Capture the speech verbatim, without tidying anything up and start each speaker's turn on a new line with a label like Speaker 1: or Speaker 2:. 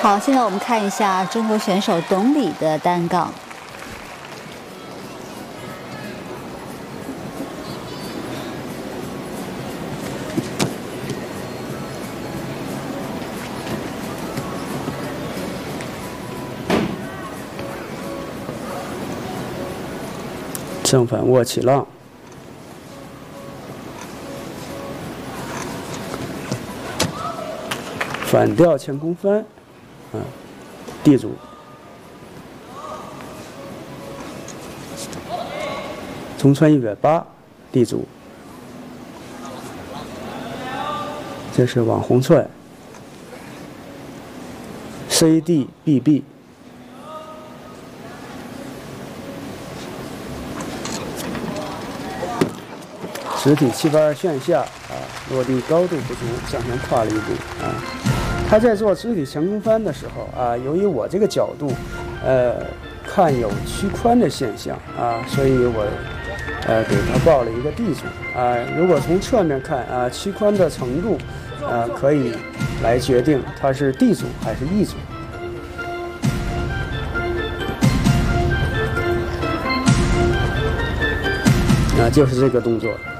Speaker 1: 好，现在我们看一下中国选手董李的单杠。
Speaker 2: 正反握起浪，反吊前空翻，啊，地主，中穿一百八，地主，这是网红踹 ，C D B B。直体七八二向下啊，落地高度不足，向前跨了一步啊。他在做肢体前空翻的时候啊，由于我这个角度，呃，看有屈髋的现象啊，所以我呃给他报了一个地主啊。如果从侧面看啊，屈髋的程度啊，可以来决定他是地主还是异主。啊，就是这个动作。